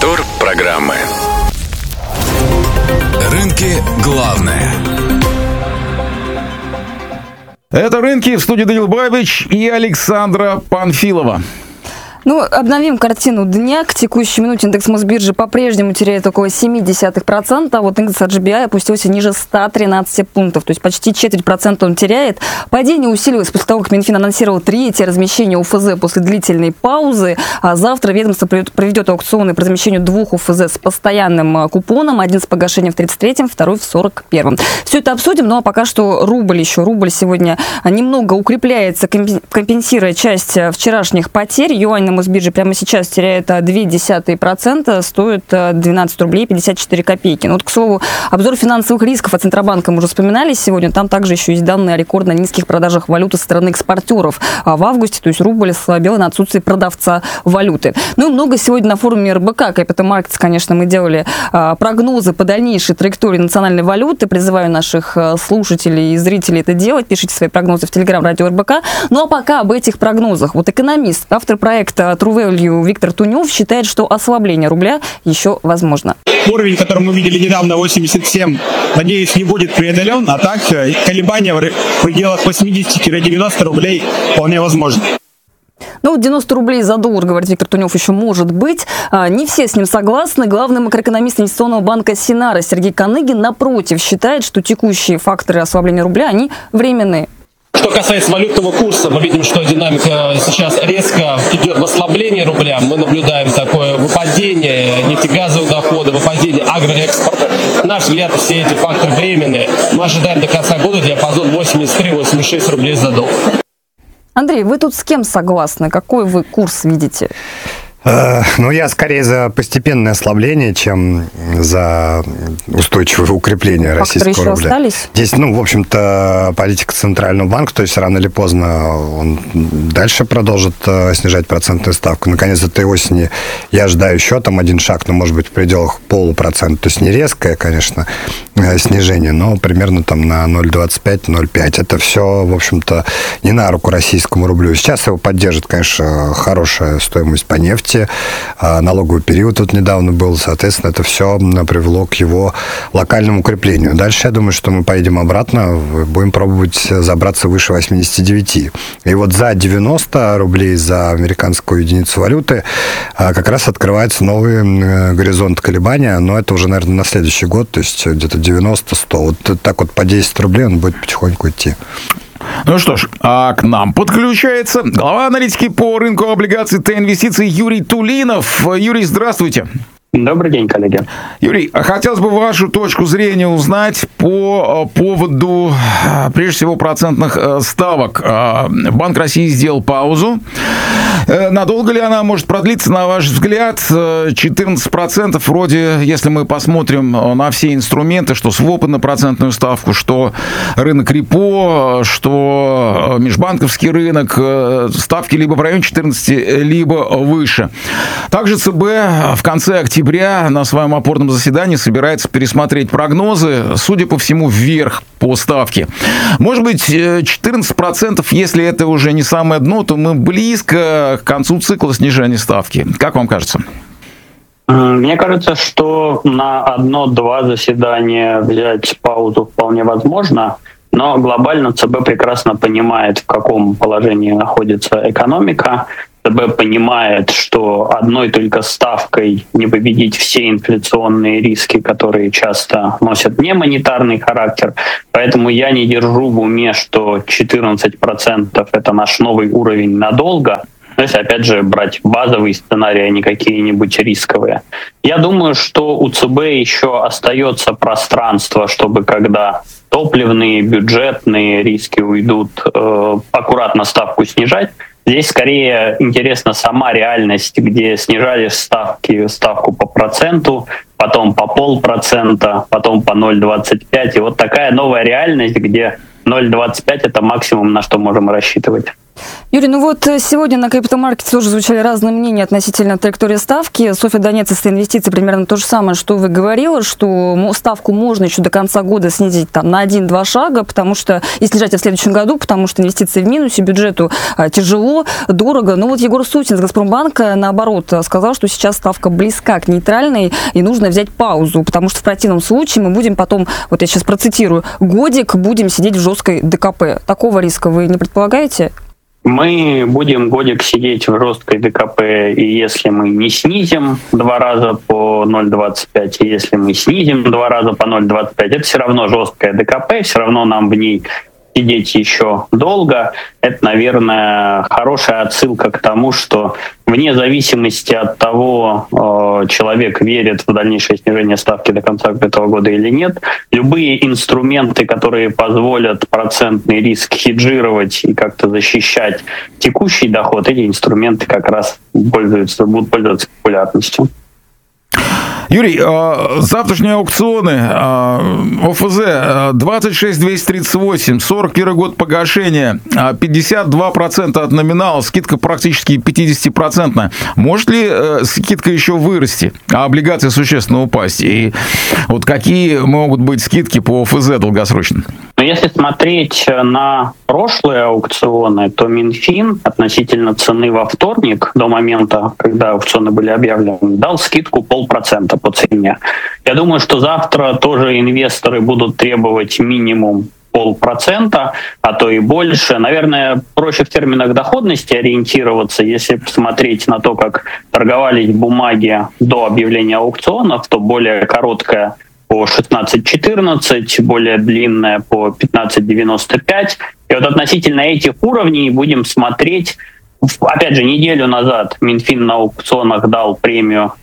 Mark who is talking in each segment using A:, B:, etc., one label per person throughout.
A: Повтор программы. Рынки главное.
B: Это «Рынки», в студии Данил Бабич и Александра Панфилова.
C: Обновим картину дня. К текущей минуте индекс Мосбиржи по-прежнему теряет около 0,7%, а вот индекс RGBI опустился ниже 113 пунктов, то есть почти 0,25% он теряет. Падение усилилось после того, как Минфин анонсировал третье размещение УФЗ после длительной паузы, а завтра ведомство проведет аукционы по размещению двух УФЗ с постоянным купоном, один с погашением в 33-м, второй в 41-м. Все это обсудим, но пока что рубль сегодня немного укрепляется, компенсируя часть вчерашних потерь. Юань на Мосбирже прямо сейчас теряет 0,2%, стоит 12 рублей 54 копейки. К слову, обзор финансовых рисков от Центробанка мы уже вспоминали сегодня. Там также еще есть данные о рекордно низких продажах валюты со стороны экспортеров в августе, то есть рубль ослабел на отсутствие продавца валюты. И много сегодня на форуме РБК Capital Markets, конечно, мы делали прогнозы по дальнейшей траектории национальной валюты. Призываю наших слушателей и зрителей это делать. Пишите свои прогнозы в Telegram Радио РБК. А пока об этих прогнозах. Экономист, автор проекта True Value Виктор Тунев считает, что ослабление рубля еще возможно.
D: Уровень, который мы видели недавно, 87, надеюсь, не будет преодолен, а так колебания в пределах 80-90 рублей вполне возможны.
C: 90 рублей за доллар, говорит Виктор Тунев, еще может быть. Не все с ним согласны. Главный макроэкономист инвестиционного банка Синара Сергей Каныгин, напротив, считает, что текущие факторы ослабления рубля, они временные.
E: Что касается валютного курса, мы видим, что динамика сейчас резко идет в ослабление рубля. Мы наблюдаем такое выпадение нефтегазового дохода, выпадение агроэкспорта. На наш взгляд, все эти факторы временные. Мы ожидаем до конца года диапазон 83-86 рублей за доллар.
C: Андрей, вы тут с кем согласны? Какой вы курс видите?
F: Я скорее за постепенное ослабление, чем за устойчивое укрепление российского рубля.
C: Остались?
F: Здесь, в общем-то, политика Центрального банка, то есть рано или поздно он дальше продолжит снижать процентную ставку. Наконец, этой осени я ожидаю еще один шаг, может быть, в пределах 0,5%. То есть не резкое, конечно, снижение, но примерно на 0,25-0,5. Это все, в общем-то, не на руку российскому рублю. Сейчас его поддержит, конечно, хорошая стоимость по нефти. Налоговый период тут недавно был, соответственно, это все привело к его локальному укреплению. Дальше, я думаю, что мы поедем обратно, будем пробовать забраться выше 89. И за 90 рублей за американскую единицу валюты как раз открывается новый горизонт колебания, но это уже, наверное, на следующий год, то есть где-то 90-100. Так по 10 рублей он будет потихоньку идти.
B: Что ж, а к нам подключается глава аналитики по рынку облигаций Т-инвестиций Юрий Тулинов. Юрий, здравствуйте.
G: Добрый день, коллеги.
B: Юрий, хотелось бы вашу точку зрения узнать по поводу, прежде всего, процентных ставок. Банк России сделал паузу. Надолго ли она может продлиться, на ваш взгляд? 14% вроде, если мы посмотрим на все инструменты, что свопы на процентную ставку, что рынок репо, что межбанковский рынок, ставки либо в районе 14, либо выше. Также ЦБ в конце октября на своем опорном заседании собирается пересмотреть прогнозы, судя по всему, вверх по ставке. Может быть, 14%, если это уже не самое дно, то мы близко к концу цикла снижения ставки. Как вам кажется?
G: Мне кажется, что на 1-2 заседания взять паузу вполне возможно, но глобально ЦБ прекрасно понимает, в каком положении находится экономика. ЦБ понимает, что одной только ставкой не победить все инфляционные риски, которые часто носят немонетарный характер. Поэтому я не держу в уме, что 14% — это наш новый уровень надолго. То есть, опять же, брать базовые сценарии, а не какие-нибудь рисковые. Я думаю, что у ЦБ еще остается пространство, чтобы когда топливные, бюджетные риски уйдут, аккуратно ставку снижать. Здесь скорее интересна сама реальность, где снижали ставку по проценту, потом по 0,5%, потом по 0,25%. И такая новая реальность, где 0,25 — это максимум, на что можем рассчитывать.
C: Юрий, ну вот сегодня на Capital Markets тоже звучали разные мнения относительно траектории ставки. Софья Донец из инвестиций примерно то же самое, что вы говорила, что ставку можно еще до конца года снизить там, на 1-2 шага, потому что и снижать в следующем году, потому что инвестиции в минусе, бюджету тяжело, дорого. Но вот Егор Сутин из Газпромбанка, наоборот, сказал, что сейчас ставка близка к нейтральной и нужно взять паузу, потому что в противном случае мы будем потом, вот я сейчас процитирую, годик будем сидеть в жесткой ДКП. Такого риска вы не предполагаете?
G: Мы будем годик сидеть в жесткой ДКП, и если мы не снизим 2 раза по 0,25, и если мы снизим 2 раза по 0,25, это все равно жесткая ДКП, все равно нам в ней сидеть еще долго. Это, наверное, хорошая отсылка к тому, что вне зависимости от того, человек верит в дальнейшее снижение ставки до конца этого года или нет, любые инструменты, которые позволят процентный риск хеджировать и как-то защищать текущий доход, эти инструменты как раз будут пользоваться популярностью.
B: Юрий, завтрашние аукционы ОФЗ 26238, 41 год погашения, 52% от номинала, скидка практически 50%. Может ли скидка еще вырасти, а облигации существенно упасть? И вот какие могут быть скидки по ОФЗ долгосрочно?
G: Но если смотреть на прошлые аукционы, то Минфин относительно цены во вторник, до момента, когда аукционы были объявлены, дал скидку 0,5% по цене. Я думаю, что завтра тоже инвесторы будут требовать минимум 0,5%, а то и больше. Наверное, проще в терминах доходности ориентироваться. Если посмотреть на то, как торговались бумаги до объявления аукционов, то более короткая по 16.14, более длинная по 15.95. И вот относительно этих уровней будем смотреть. Опять же, неделю назад Минфин на аукционах дал премию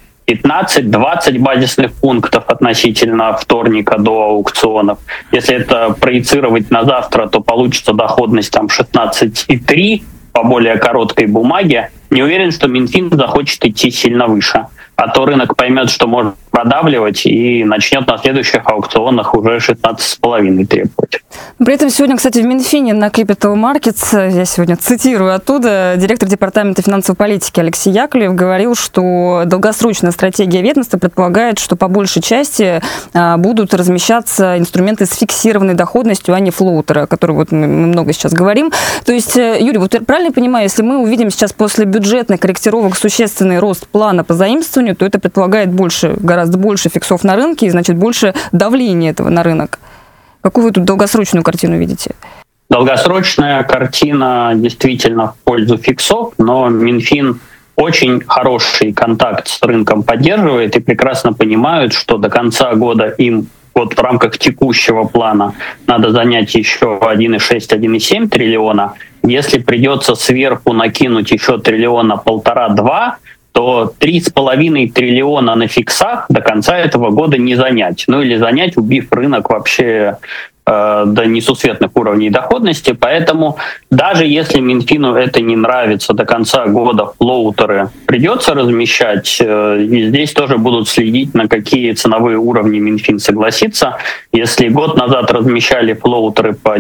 G: 15-20 базисных пунктов относительно вторника до аукционов. Если это проецировать на завтра, то получится доходность там 16,3 по более короткой бумаге. Не уверен, что Минфин захочет идти сильно выше. А то рынок поймет, что может продавливать, и начнет на следующих аукционах уже 16,5 требовать.
C: При этом сегодня, кстати, в Минфине на Capital Markets, я сегодня цитирую оттуда, директор департамента финансовой политики Алексей Яковлев говорил, что долгосрочная стратегия ведомства предполагает, что по большей части будут размещаться инструменты с фиксированной доходностью, а не флоутеры, о которых вот мы много сейчас говорим. То есть, Юрий, вот правильно я понимаю, если мы увидим сейчас после бюджетных корректировок существенный рост плана по заимствованию, то это предполагает гораздо больше фиксов на рынке и, значит, больше давления этого на рынок. Какую вы тут долгосрочную картину видите?
G: Долгосрочная картина действительно в пользу фиксов, но Минфин очень хороший контакт с рынком поддерживает и прекрасно понимают, что до конца года им вот в рамках текущего плана надо занять еще 1,6-1,7 триллиона. Если придется сверху накинуть еще 1,5 триллиона, 1,5-2, то 3,5 триллиона на фиксах до конца этого года не занять. Ну или занять, убив рынок вообще до несусветных уровней доходности. Поэтому даже если Минфину это не нравится, до конца года флоутеры придется размещать, и здесь тоже будут следить, на какие ценовые уровни Минфин согласится. Если год назад размещали флоутеры по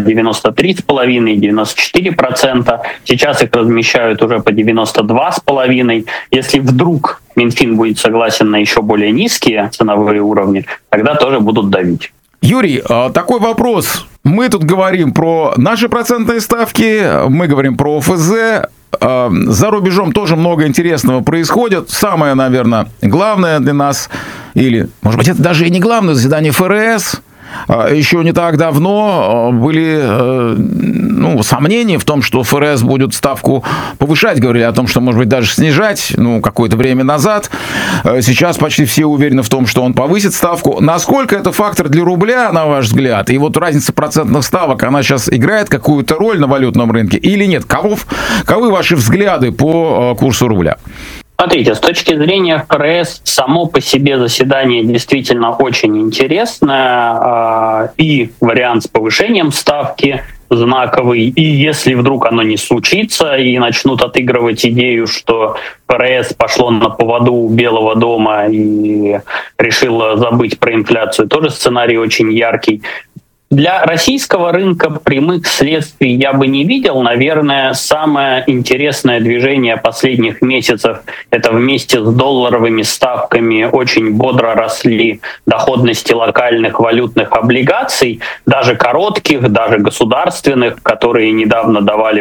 G: 93,5-94%, сейчас их размещают уже по 92,5%. Если вдруг Минфин будет согласен на еще более низкие ценовые уровни, тогда тоже будут давить.
B: Юрий, такой вопрос. Мы тут говорим про наши процентные ставки, мы говорим про ОФЗ. За рубежом тоже много интересного происходит. Самое, наверное, главное для нас, или, может быть, это даже и не главное, заседание ФРС. Еще не так давно были сомнения в том, что ФРС будет ставку повышать. Говорили о том, что, может быть, даже снижать, какое-то время назад. Сейчас почти все уверены в том, что он повысит ставку. Насколько это фактор для рубля, на ваш взгляд? И вот разница процентных ставок, она сейчас играет какую-то роль на валютном рынке или нет? Каковы ваши взгляды по курсу рубля?
G: Смотрите, с точки зрения ФРС, само по себе заседание действительно очень интересное, и вариант с повышением ставки знаковый, и если вдруг оно не случится, и начнут отыгрывать идею, что ФРС пошло на поводу у Белого дома и решило забыть про инфляцию, тоже сценарий очень яркий. Для российского рынка прямых следствий я бы не видел. Наверное, самое интересное движение последних месяцев — это вместе с долларовыми ставками очень бодро росли доходности локальных валютных облигаций, даже коротких, даже государственных, которые недавно давали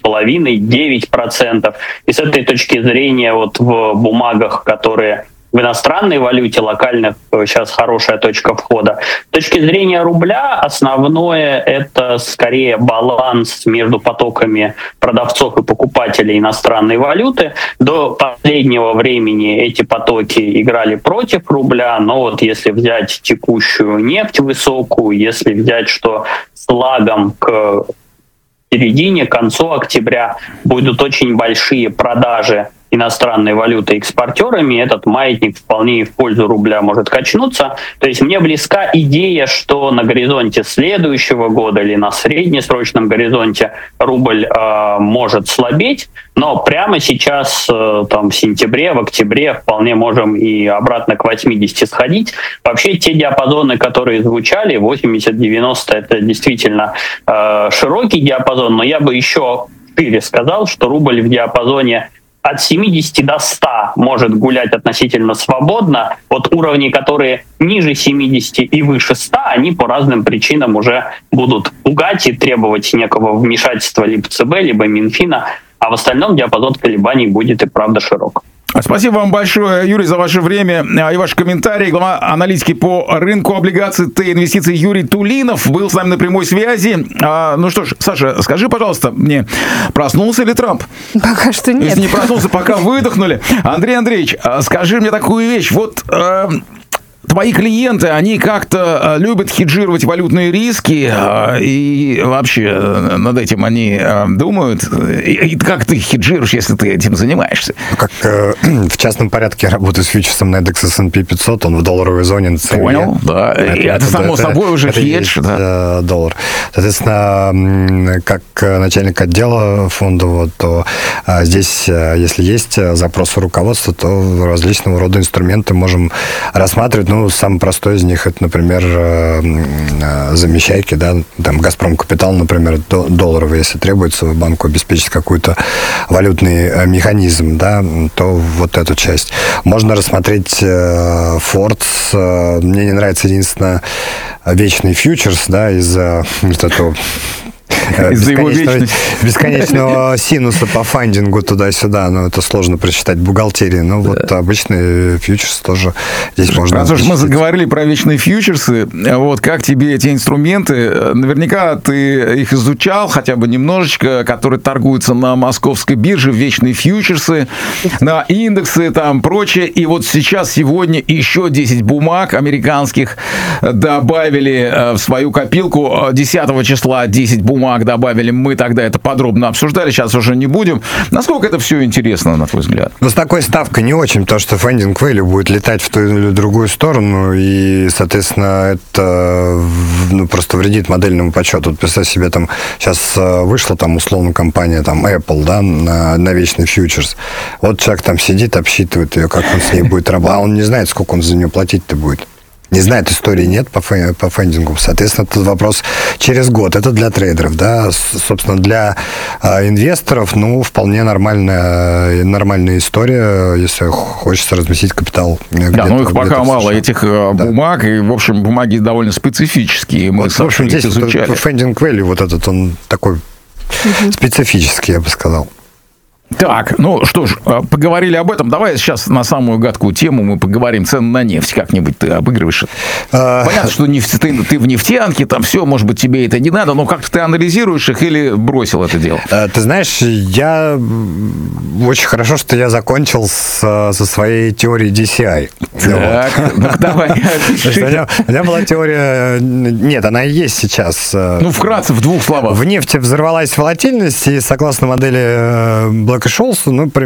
G: 8,5-9%. И с этой точки зрения вот в бумагах, которые в иностранной валюте локальных, сейчас хорошая точка входа. С точки зрения рубля основное — это скорее баланс между потоками продавцов и покупателей иностранной валюты. До последнего времени эти потоки играли против рубля, но вот если взять текущую нефть высокую, если взять, что с лагом к середине, к концу октября будут очень большие продажи иностранной валюты экспортерами, этот маятник вполне и в пользу рубля может качнуться. То есть мне близка идея, что на горизонте следующего года или на среднесрочном горизонте рубль может слабеть, но прямо сейчас, там, в сентябре, в октябре вполне можем и обратно к 80 сходить. Вообще те диапазоны, которые звучали, 80-90, это действительно широкий диапазон, но я бы еще шире сказал, что рубль в диапазоне от 70 до 100 может гулять относительно свободно. Вот уровни, которые ниже 70 и выше 100, они по разным причинам уже будут пугать и требовать некого вмешательства либо ЦБ, либо Минфина, а в остальном диапазон колебаний будет и правда широк.
B: Спасибо вам большое, Юрий, за ваше время и ваши комментарии. Глава аналитики по рынку облигаций Т-инвестиций Юрий Тулинов был с нами на прямой связи. Ну что ж, Саша, скажи, пожалуйста, мне, проснулся ли Трамп?
C: Пока что нет.
B: Если не проснулся, пока выдохнули. Андрей Андреевич, скажи мне такую вещь. Вот твои клиенты, они как-то любят хеджировать валютные риски, и вообще над этим они думают. И как ты хеджируешь, если ты этим занимаешься?
F: Как в частном порядке я работаю с фьючерсом на индекс S&P 500, он в долларовой зоне на цене.
B: Понял, да. Это само собой уже хедж, да.
F: Доллар. Соответственно, как начальник отдела фондового, то здесь, если есть запросы руководства, то различного рода инструменты можем рассматривать. Ну, самый простой из них, это, например, замещайки, да, там, Газпром Капитал, например, долларовый, если требуется банку обеспечить какой-то валютный механизм, да, то вот эту часть. Можно рассмотреть Фордс. Мне не нравится единственное вечный фьючерс, да, из-за вот этого бесконечного синуса по фандингу туда-сюда, но это сложно прочитать в бухгалтерии, но вот обычный фьючерс тоже здесь можно...
B: Раз уж мы заговорили про вечные фьючерсы, вот как тебе эти инструменты? Наверняка ты их изучал хотя бы немножечко, которые торгуются на московской бирже, вечные фьючерсы, на индексы, там прочее, и вот сейчас, сегодня еще 10 бумаг американских добавили в свою копилку, 10 числа 10 бумаг добавили, мы тогда это подробно обсуждали, сейчас уже не будем. Насколько это все интересно, на твой взгляд?
F: Ну, с такой ставкой не очень, потому что фандинг value будет летать в ту или другую сторону, и, соответственно, это просто вредит модельному подсчету. Вот представь себе, там сейчас вышла там условно компания там Apple, да, на вечный фьючерс. Вот человек там сидит, обсчитывает ее, как он с ней будет работать, а он не знает, сколько он за нее платить-то будет. Не знает, истории нет по фандингу. Соответственно, этот вопрос через год. Это для трейдеров, да. Собственно, для инвесторов, ну, вполне нормальная история, если хочется разместить капитал.
B: Да, ну их пока мало, этих бумаг, и, в общем, бумаги довольно специфические. Мы,
F: вот, в общем, здесь изучали. Фандинг value, вот этот, он такой специфический, я бы сказал.
B: Так, ну что ж, поговорили об этом. Давай сейчас на самую гадкую тему мы поговорим. Цены на нефть как-нибудь ты обыгрываешь. Понятно, что ты в нефтянке, там все, может быть, тебе это не надо, но как-то ты анализируешь их или бросил это дело?
F: Ты знаешь, я очень хорошо, что я закончил со своей теорией DCI.
B: Так, ну давай.
F: У меня была теория... Нет, она и есть сейчас.
B: Ну, вкратце, в двух словах.
F: В нефти взорвалась волатильность, и согласно модели Black-Scholes, ну,